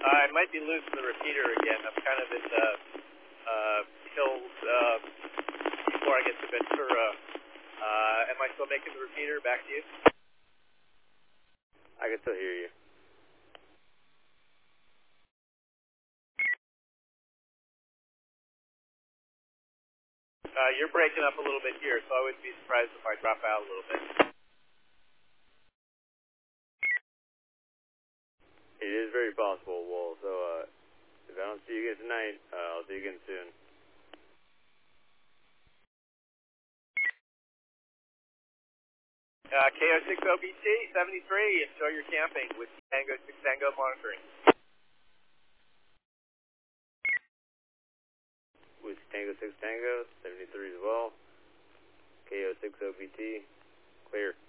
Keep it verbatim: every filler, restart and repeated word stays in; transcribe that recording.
I might be losing the repeater again. I'm kind of in the uh, hills uh, before I get to Ventura. Uh, am I still making the repeater? Back to you. I can still hear you. Uh, you're breaking up a little bit here, so I wouldn't be surprised if I drop out a little bit. It is very possible, Wolf. So uh, if I don't see you again tonight, uh, I'll see you again soon. Uh, K O six O B T seventy-three, enjoy your camping with Tango six Tango monitoring. With Tango six Tango, seventy-three as well. K O six O B T, clear.